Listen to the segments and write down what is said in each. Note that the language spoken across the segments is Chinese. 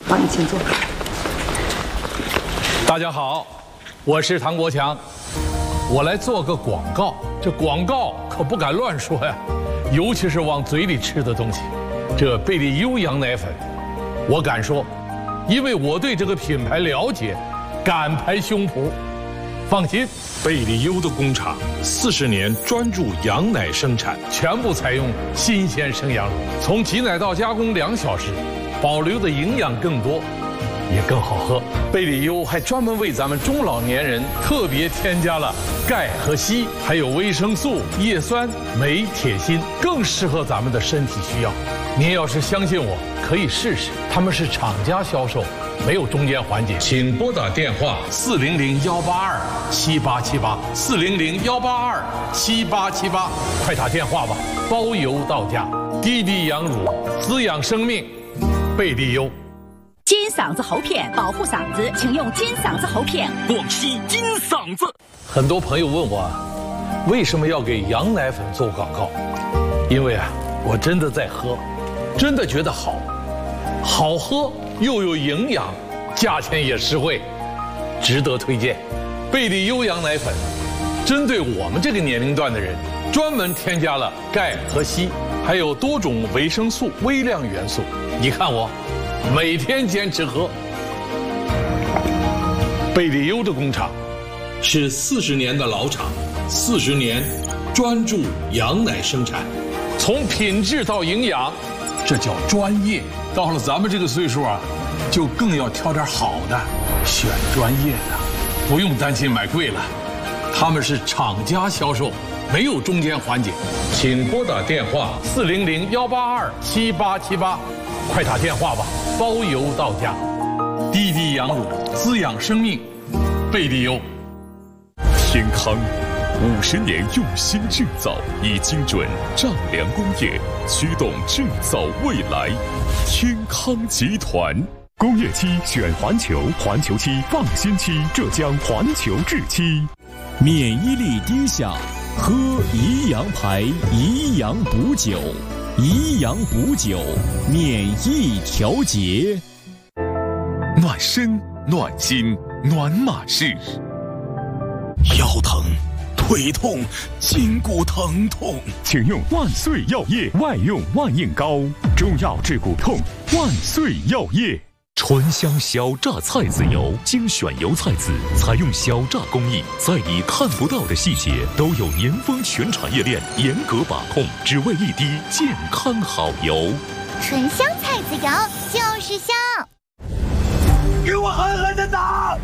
好，你请坐。 大家好，我是唐国强，我来做个广告。这广告可不敢乱说呀，尤其是往嘴里吃的东西。这贝利优羊奶粉，我敢说，因为我对这个品牌了解，敢拍胸脯。放心，贝利优的工厂40年专注羊奶生产，全部采用新鲜生羊乳，从挤奶到加工2小时，保留的营养更多，也更好喝。贝利优还专门为咱们中老年人特别添加了钙和硒，还有维生素、叶酸、镁、铁、锌，更适合咱们的身体需要。您要是相信我，可以试试。他们是厂家销售，没有中间环节。请拨打电话400-182-7878，400-182-7878，快打电话吧，包邮到家。滴滴羊乳，滋养生命，贝利优。 金嗓子喉片保护嗓子，请用金嗓子喉片。 广西金嗓子。 很多朋友问我，为什么要给羊奶粉做广告？因为我真的在喝，真的觉得好喝又有营养，价钱也实惠，值得推荐。贝利优羊奶粉针对我们这个年龄段的人，专门添加了钙和硒，还有多种维生素、微量元素。你看我每天坚持喝。贝利优的工厂是40年的老厂，40年专注羊奶生产，从品质到营养，这叫专业。到了咱们这个岁数就更要挑点好的，选专业的，不用担心买贵了。他们是厂家销售，没有中间环节。请拨打电话400-182-7878，快打电话吧，包邮到家。滴滴羊乳，滋养生命，贝利优。 天康50年用心制造，以精准丈量工业驱动制造未来。天康集团。工业漆选环球，环球漆放心漆，浙江环球制漆。 免疫力低下，喝宜阳牌宜阳补酒，宜阳补酒，免疫调节。 暖身、暖心、暖马式。腰疼、腿痛、筋骨疼痛，请用万岁药业外用万应膏，中药治骨痛，万岁药业。醇香小榨菜籽油，精选油菜籽，采用小榨工艺，在你看不到的细节都有年丰全产业链严格把控，只为一滴健康好油。 醇香菜籽油就是香， 给我狠狠的打！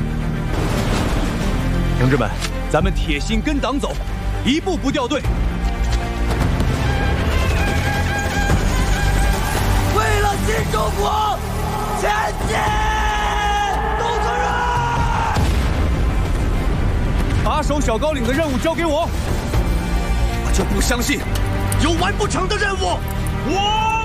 同志们，咱们铁心跟党走，一步不掉队。为了新中国！前进！董主任，把守小高岭的任务交给我，我就不相信有完不成的任务。我